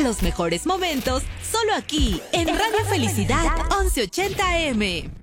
Los mejores momentos, solo aquí, en Radio Felicidad 1180 AM.